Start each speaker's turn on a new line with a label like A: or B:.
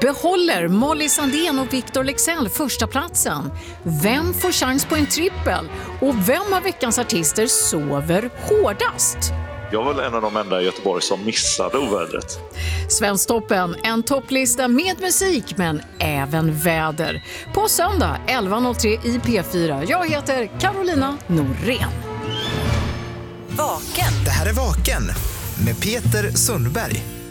A: Behåller Molly Sandén och Victor Leksell första platsen? Vem får chans på en trippel? Och vem av veckans artister sover hårdast?
B: Jag var väl en av de enda i Göteborg som missade ovädret.
A: Svensktoppen, en topplista med musik men även väder. På söndag 11.03 i P4. Jag heter Carolina Norén.
C: Vaken. Det här är Vaken med Peter Sundberg.